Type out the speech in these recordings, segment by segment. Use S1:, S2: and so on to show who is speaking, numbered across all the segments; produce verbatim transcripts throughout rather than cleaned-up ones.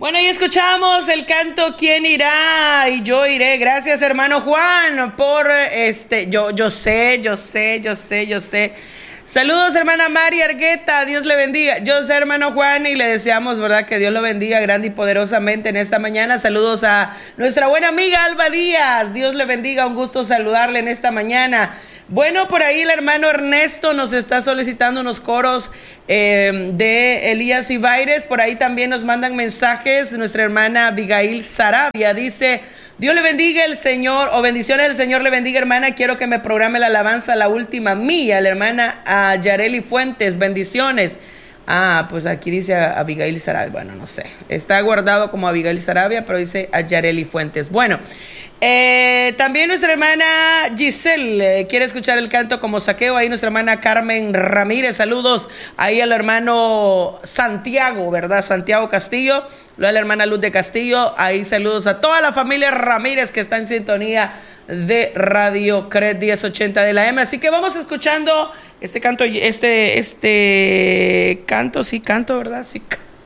S1: Bueno, y escuchamos el canto ¿Quién irá? Y yo iré. Gracias, hermano Juan, por este. Yo, yo sé, yo sé, yo sé, yo sé. Saludos, hermana Mari Argueta, Dios le bendiga. Yo sé, hermano Juan, y le deseamos, ¿verdad?, que Dios lo bendiga grande y poderosamente en esta mañana. Saludos a nuestra buena amiga Alba Díaz, Dios le bendiga, un gusto saludarle en esta mañana. Bueno, por ahí el hermano Ernesto nos está solicitando unos coros eh, de Elías Ibaires. Por ahí también nos mandan mensajes. Nuestra hermana Abigail Sarabia dice: Dios le bendiga el Señor, o bendiciones del Señor le bendiga, hermana. Quiero que me programe la alabanza, la última mía, la hermana a Yareli Fuentes, bendiciones. Ah, pues aquí dice a Abigail Sarabia. Bueno, no sé, está guardado como Abigail Sarabia, pero dice a Yareli Fuentes. Bueno, eh, también nuestra hermana Giselle eh, quiere escuchar el canto como saqueo. Ahí nuestra hermana Carmen Ramírez, saludos ahí al hermano Santiago, ¿verdad? Santiago Castillo, luego a la hermana Luz de Castillo. Ahí saludos a toda la familia Ramírez que está en sintonía de Radio Cred diez ochenta de la M. Así que vamos escuchando este canto, este, este canto, sí canto, ¿verdad? Sí.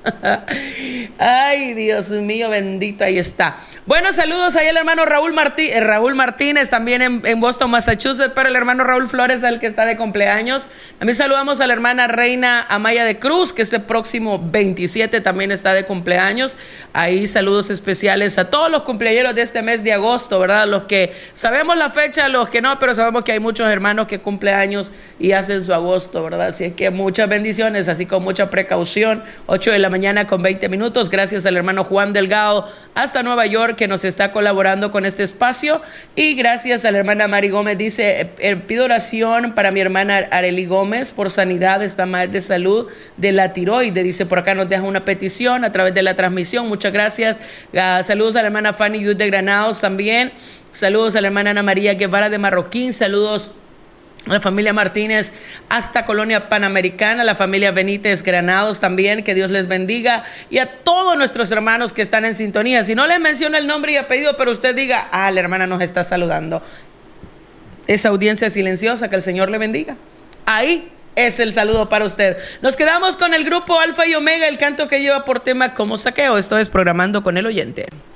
S1: Ay, Dios mío, bendito, ahí está. Bueno, saludos ahí al hermano Raúl, Martí, eh, Raúl Martínez, también en, en Boston, Massachusetts, pero el hermano Raúl Flores es el que está de cumpleaños. También saludamos a la hermana Reina Amaya de Cruz, que este próximo veintisiete también está de cumpleaños. Ahí saludos especiales a todos los cumpleañeros de este mes de agosto, ¿verdad? Los que sabemos la fecha, los que no, pero sabemos que hay muchos hermanos que cumpleaños y hacen su agosto, ¿verdad? Así que muchas bendiciones, así con mucha precaución. ocho de la mañana con veinte minutos. Gracias al hermano Juan Delgado hasta Nueva York que nos está colaborando con este espacio. Y gracias a la hermana Mari Gómez. Dice, eh, pido oración para mi hermana Arely Gómez por sanidad, está mal de salud de la tiroides. Dice, por acá nos deja una petición a través de la transmisión. Muchas gracias. Uh, saludos a la hermana Fanny Yud de Granados también. Saludos a la hermana Ana María Guevara de Marroquín. Saludos a la familia Martínez hasta Colonia Panamericana, la familia Benítez Granados también, que Dios les bendiga, y a todos nuestros hermanos que están en sintonía. Si no les menciono el nombre y apellido, pero usted diga, ah, la hermana nos está saludando. Esa audiencia silenciosa, que el Señor le bendiga. Ahí es el saludo para usted. Nos quedamos con el grupo Alfa y Omega, el canto que lleva por tema como saqueo. Esto es Programando con el Oyente.